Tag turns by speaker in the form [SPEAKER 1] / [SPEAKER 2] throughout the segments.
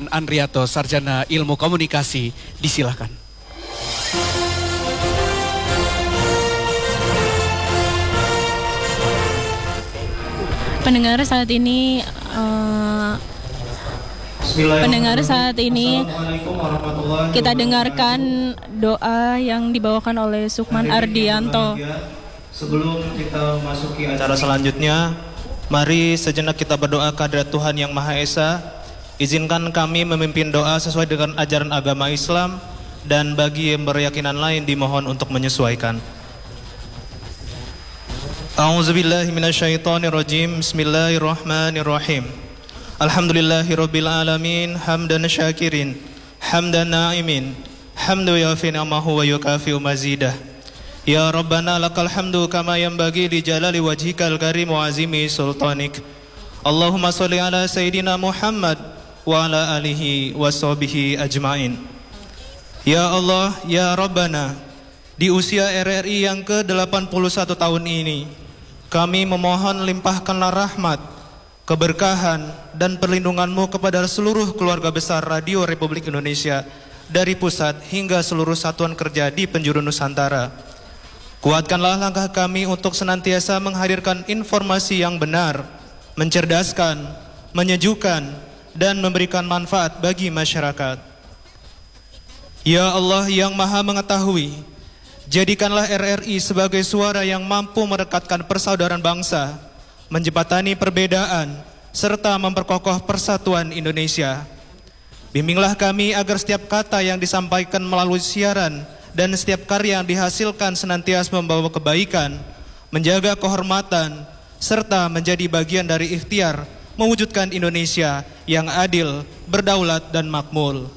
[SPEAKER 1] Lukman Andriato, Sarjana Ilmu Komunikasi, disilakan.
[SPEAKER 2] Pendengar saat ini kita dengarkan doa yang dibawakan oleh Sukman Ardianto.
[SPEAKER 3] Sebelum kita masuki acara selanjutnya, mari sejenak kita berdoa kehadirat Tuhan Yang Maha Esa. Izinkan kami memimpin doa sesuai dengan ajaran agama Islam, dan bagi yang berkeyakinan lain dimohon untuk menyesuaikan. A'udzubillahi minasyaitonirrajim. Bismillahirrahmanirrahim. Alhamdulillahirabbil alamin, hamdan syakirin, hamdan na'imin, hamdu yafi ni'amahu wa yukafi'u mazidah. Ya Rabbana lakal hamdu kama yanbaghi li jalali wajhikal karim wa azimi sultanik. Allahumma sholli ala sayyidina Muhammad wa ala alihi wa sahbihi ajmain. Ya Allah, ya Rabbana, di usia RRI yang ke-81 tahun ini, kami memohon limpahkanlah rahmat, keberkahan, dan perlindungan-Mu kepada seluruh keluarga besar Radio Republik Indonesia, dari pusat hingga seluruh satuan kerja di penjuru Nusantara. Kuatkanlah langkah kami untuk senantiasa menghadirkan informasi yang benar, mencerdaskan, menyejukkan, dan memberikan manfaat bagi masyarakat. Ya Allah yang Maha Mengetahui, jadikanlah RRI sebagai suara yang mampu merekatkan persaudaraan bangsa, menjembatani perbedaan, serta memperkokoh persatuan Indonesia. Bimbinglah kami agar setiap kata yang disampaikan melalui siaran dan setiap karya yang dihasilkan senantiasa membawa kebaikan, menjaga kehormatan, serta menjadi bagian dari ikhtiar mewujudkan Indonesia yang adil, berdaulat, dan makmur.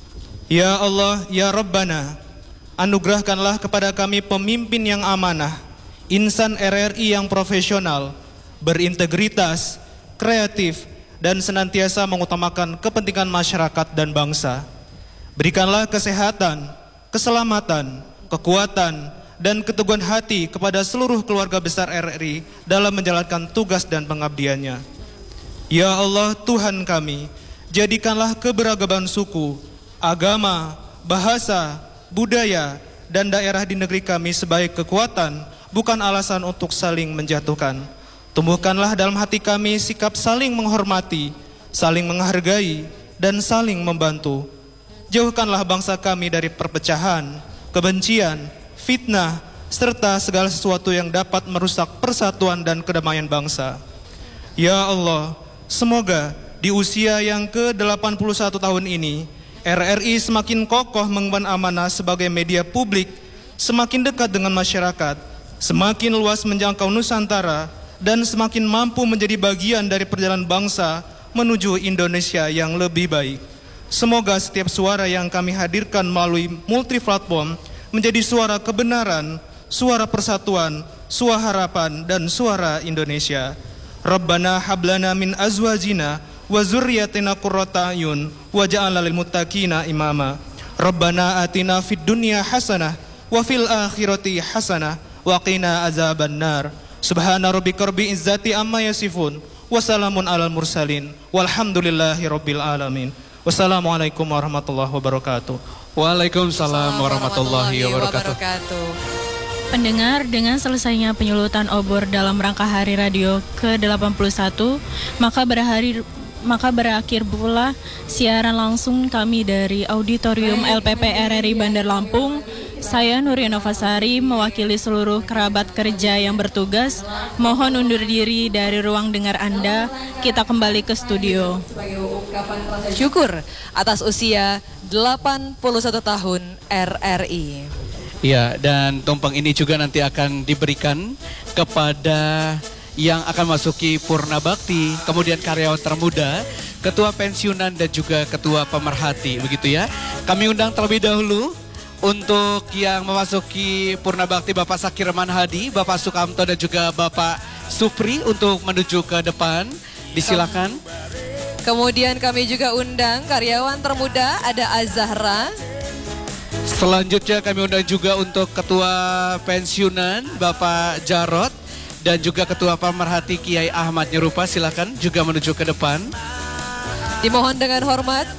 [SPEAKER 3] Ya Allah, ya Rabbana, anugerahkanlah kepada kami pemimpin yang amanah, insan RRI yang profesional, berintegritas, kreatif, dan senantiasa mengutamakan kepentingan masyarakat dan bangsa. Berikanlah kesehatan, keselamatan, kekuatan, dan keteguhan hati kepada seluruh keluarga besar RRI dalam menjalankan tugas dan pengabdiannya. Ya Allah Tuhan kami, jadikanlah keberagaman suku, agama, bahasa, budaya, dan daerah di negeri kami sebagai kekuatan, bukan alasan untuk saling menjatuhkan. Tumbuhkanlah dalam hati kami sikap saling menghormati, saling menghargai, dan saling membantu. Jauhkanlah bangsa kami dari perpecahan, kebencian, fitnah, serta segala sesuatu yang dapat merusak persatuan dan kedamaian bangsa. Ya Allah, semoga di usia yang ke-81 tahun ini, RRI semakin kokoh mengemban amanah sebagai media publik, semakin dekat dengan masyarakat, semakin luas menjangkau Nusantara, dan semakin mampu menjadi bagian dari perjalanan bangsa menuju Indonesia yang lebih baik. Semoga setiap suara yang kami hadirkan melalui multi-platform menjadi suara kebenaran, suara persatuan, suara harapan, dan suara Indonesia. Rabbana hablana min azwajina wa zurriyatina qurrata ayun waj'alna lil muttaqina imama. Rabbana atina fid dunya hasanah wa fil akhirati hasanah wa qina azabannar. Subhana rabbika rabbil izzati amma yasifun wa salamun alal mursalin walhamdulillahi rabbil alamin. Wassalamualaikum warahmatullahi wabarakatuh.
[SPEAKER 1] Waalaikumsalam warahmatullahi wabarakatuh.
[SPEAKER 2] Pendengar, dengan selesainya penyulutan obor dalam rangka Hari Radio ke-81, maka berakhir pula siaran langsung kami dari Auditorium LPP RRI Bandar Lampung. Saya Nuria Novasari mewakili seluruh kerabat kerja yang bertugas, mohon undur diri dari ruang dengar Anda. Kita kembali ke studio.
[SPEAKER 4] Sebagai ungkapan rasa syukur atas usia 81 tahun RRI.
[SPEAKER 1] Ya, dan tumpeng ini juga nanti akan diberikan kepada yang akan masuki Purna Bakti, kemudian karyawan termuda, ketua pensiunan, dan juga ketua pemerhati, begitu ya. Kami undang terlebih dahulu untuk yang memasuki Purna Bakti Bapak Sakirman Hadi, Bapak Sukamto, dan juga Bapak Supri untuk menuju ke depan. Disilakan.
[SPEAKER 4] Kemudian kami juga undang karyawan termuda, ada Azahra.
[SPEAKER 1] Selanjutnya kami undang juga untuk ketua pensiunan Bapak Jarot, dan juga ketua pemerhati Kiai Ahmad Nyerupa. Silakan juga menuju ke depan.
[SPEAKER 4] Dimohon dengan hormat